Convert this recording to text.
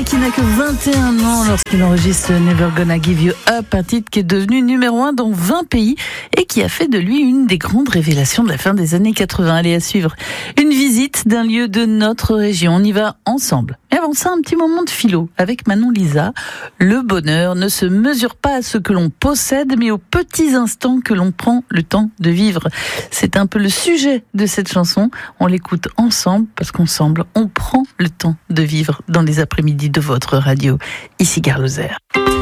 Lisa qui n'a que 21 ans lorsqu'il enregistre Never Gonna Give You Up, un titre qui est devenu numéro 1 dans 20 pays et qui a fait de lui une des grandes révélations de la fin des années 80. Allez, à suivre une visite d'un lieu de notre région. On y va ensemble. Et avant ça, un petit moment de philo avec Manon Lisa. Le bonheur ne se mesure pas à ce que l'on possède, mais aux petits instants que l'on prend le temps de vivre. C'est un peu le sujet de cette chanson. On l'écoute ensemble parce qu'ensemble, on prend le temps de vivre dans les après-midi de votre radio. Ici Gare Lozère.